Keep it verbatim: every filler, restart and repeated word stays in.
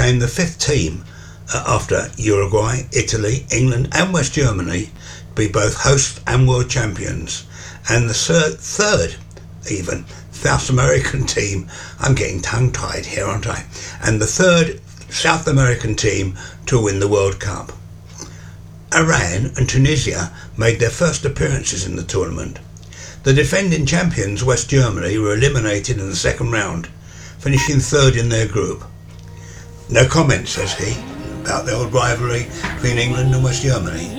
became the fifth team uh, after Uruguay, Italy, England and West Germany to be both hosts and world champions, and the third, third even South American team, I'm getting tongue-tied here, aren't I, and the third South American team to win the World Cup. Iran and Tunisia made their first appearances in the tournament. The defending champions West Germany were eliminated in the second round, finishing third in their group. No comment, says he, about the old rivalry between England and West Germany.